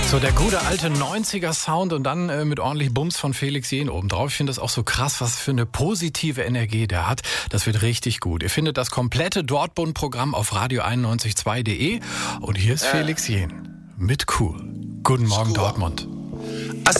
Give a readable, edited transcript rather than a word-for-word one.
So der gute alte 90er Sound und dann mit ordentlich Bums von Felix Jähn obendrauf. Ich finde das auch so krass, was für eine positive Energie der hat. Das wird richtig gut. Ihr findet das komplette Dortmund-Programm auf radio91.2.de. Und hier ist Felix Jähn mit Cool. Guten Morgen, Dortmund.